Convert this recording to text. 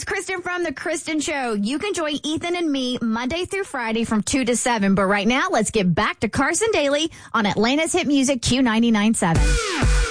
is Kristen from The Kristen Show. You can join Ethan and me Monday through Friday from 2 to 7. But right now, let's get back to Carson Daly on Atlanta's Hit Music Q99.7.